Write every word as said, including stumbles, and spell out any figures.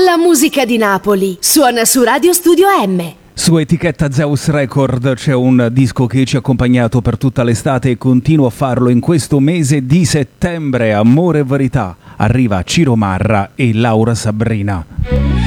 La musica di Napoli suona su Radio Studio M. Su etichetta Zeus Record c'è un disco che ci ha accompagnato per tutta l'estate e continua a farlo in questo mese di settembre. Amore e verità. Arriva Ciro Marra e Laura Sabrina.